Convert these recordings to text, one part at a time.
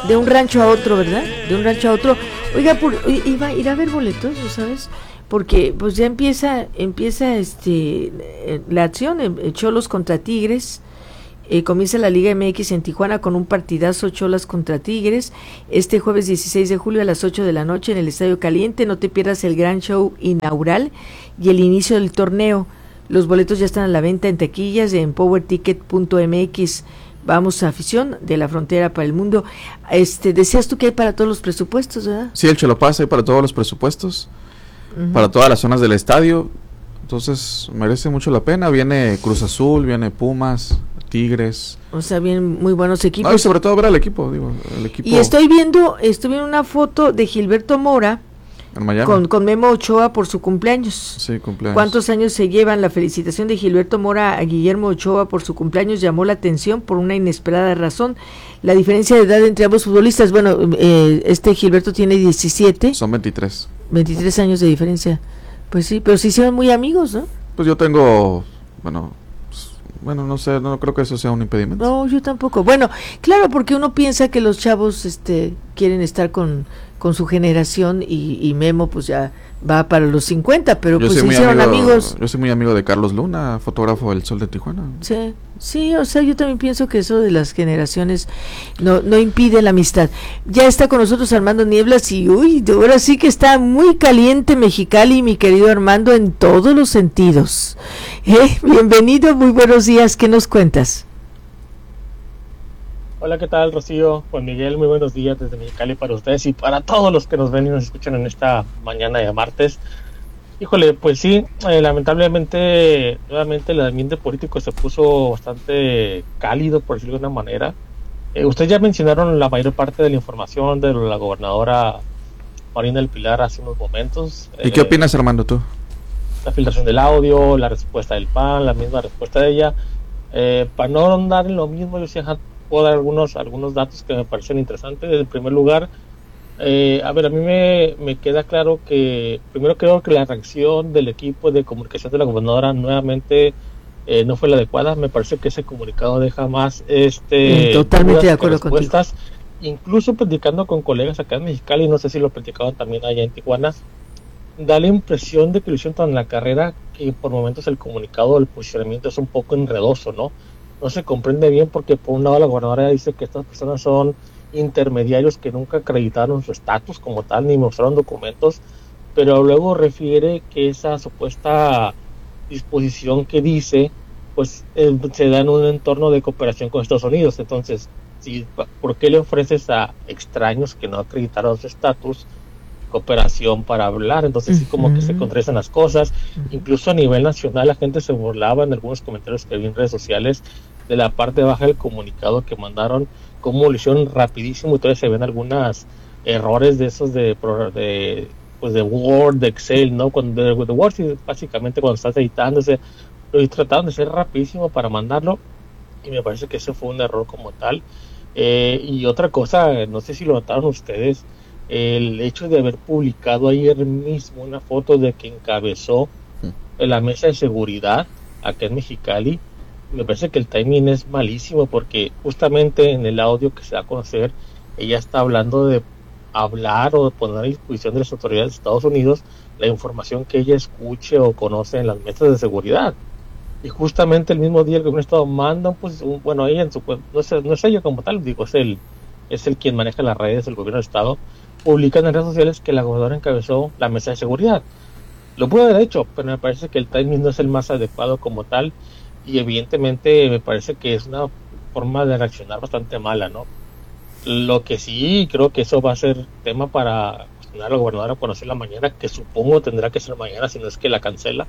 de un rancho a otro, ¿verdad? De un rancho a otro. Oiga, iba a ir a ver boletos, ¿no sabes? Porque pues ya empieza la acción, Cholos contra Tigres. Comienza la Liga MX en Tijuana con un partidazo, Cholas contra Tigres, este jueves 16 de julio a las 8 de la noche en el Estadio Caliente. No te pierdas el gran show inaugural y el inicio del torneo. Los boletos ya están a la venta en taquillas en powerticket.mx. Vamos a afición de la frontera para el mundo. Decías tú que hay para todos los presupuestos, ¿verdad? Sí, el Cholopaz hay para todos los presupuestos, para todas las zonas del estadio. Entonces merece mucho la pena. Viene Cruz Azul, viene Pumas, Tigres. O sea, bien, muy buenos equipos. No, y sobre todo ver al equipo, el equipo. Y estoy viendo una foto de Gilberto Mora en Miami. Con Memo Ochoa por su cumpleaños. Sí, cumpleaños. ¿Cuántos años se llevan? La felicitación de Gilberto Mora a Guillermo Ochoa por su cumpleaños llamó la atención por una inesperada razón. La diferencia de edad entre ambos futbolistas. Bueno, Gilberto tiene 17. Son 23. 23 años de diferencia. Pues sí, pero se hicieron muy amigos, ¿no? Pues yo tengo, bueno, no sé, no creo que eso sea un impedimento. No, yo tampoco. Bueno, claro, porque uno piensa que los chavos quieren estar con su generación y Memo pues ya va para los 50, pero pues se hicieron amigos. Yo soy muy amigo de Carlos Luna, fotógrafo del Sol de Tijuana. Sí, o sea, yo también pienso que eso de las generaciones no impide la amistad. Ya está con nosotros Armando Nieblas y ahora sí que está muy caliente Mexicali, mi querido Armando, en todos los sentidos. Bienvenido, muy buenos días, ¿qué nos cuentas? Hola, ¿qué tal, Rocío? Juan Miguel, muy buenos días desde Mexicali para ustedes y para todos los que nos ven y nos escuchan en esta mañana de martes. Híjole, pues sí, lamentablemente, nuevamente el ambiente político se puso bastante cálido, por decirlo de una manera. Ustedes ya mencionaron la mayor parte de la información de la gobernadora Marina del Pilar hace unos momentos. ¿Y qué opinas, Armando, tú? La filtración del audio, la respuesta del PAN, la misma respuesta de ella. Para no andar en lo mismo, yo sí puedo dar algunos datos que me parecen interesantes. En primer lugar, a mí me queda claro que, primero creo que la reacción del equipo de comunicación de la gobernadora nuevamente no fue la adecuada. Me parece que ese comunicado deja más totalmente de acuerdo contigo. Incluso platicando con colegas acá en Mexicali, no sé si lo platicaban también allá en Tijuana, da la impresión de que lo hicieron tan en la carrera que por momentos el comunicado, el posicionamiento es un poco enredoso, ¿no? No se comprende bien porque por un lado la gobernadora dice que estas personas son intermediarios que nunca acreditaron su estatus como tal ni mostraron documentos, pero luego refiere que esa supuesta disposición que dice pues se da en un entorno de cooperación con Estados Unidos. Entonces, ¿por qué le ofreces a extraños que no acreditaron su estatus cooperación para hablar? Entonces sí, como que se contrastan las cosas. Incluso a nivel nacional la gente se burlaba en algunos comentarios que vi en redes sociales de la parte baja del comunicado que mandaron, como lo hicieron rapidísimo, y todavía se ven algunos errores de esos de Word, de Excel, ¿no? Cuando de Word, sí, básicamente cuando estás editándose, lo trataron de ser rapidísimo para mandarlo, y me parece que ese fue un error como tal. Y otra cosa, no sé si lo notaron ustedes, el hecho de haber publicado ayer mismo una foto de que encabezó la mesa de seguridad acá en Mexicali, me parece que el timing es malísimo, porque justamente en el audio que se da a conocer, ella está hablando de hablar o de poner a disposición de las autoridades de Estados Unidos la información que ella escuche o conoce en las mesas de seguridad. Y justamente el mismo día el gobierno de Estado manda, ella en su no es ella como tal, digo, es el quien maneja las redes del gobierno de Estado, publican en redes sociales que la gobernadora encabezó la mesa de seguridad. Lo pudo haber hecho, pero me parece que el timing no es el más adecuado como tal, y evidentemente me parece que es una forma de reaccionar bastante mala, ¿no? Lo que sí, creo que eso va a ser tema para cuestionar a la gobernadora cuando sea la mañana, que supongo tendrá que ser mañana, si no es que la cancela.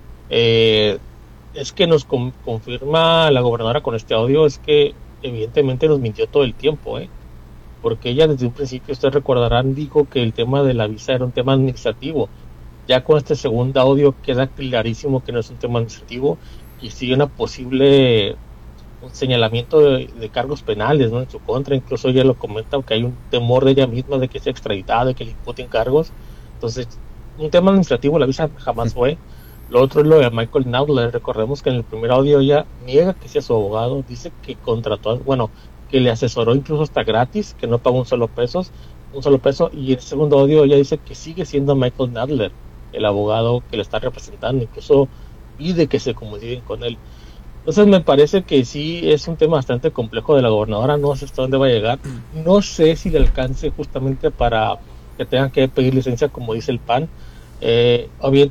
Es que nos confirma la gobernadora con este audio, es que evidentemente nos mintió todo el tiempo, porque ella desde un principio, ustedes recordarán, dijo que el tema de la visa era un tema administrativo. Ya con este segundo audio queda clarísimo que no es un tema administrativo y sigue una posible un señalamiento de cargos penales, ¿no?, en su contra. Incluso ella lo comenta, que hay un temor de ella misma de que sea extraditada, de que le imputen cargos. Entonces, un tema administrativo la visa jamás fue. Lo otro es lo de Michael Naudler. Recordemos que en el primer audio ella niega que sea su abogado, dice que contrató, que le asesoró incluso hasta gratis, que no pagó un solo peso, y el segundo audio ella dice que sigue siendo Michael Nadler, el abogado que le está representando, incluso pide que se comuniquen con él. Entonces me parece que sí es un tema bastante complejo de la gobernadora, no sé hasta dónde va a llegar, no sé si le alcance justamente para que tengan que pedir licencia como dice el PAN. Obviamente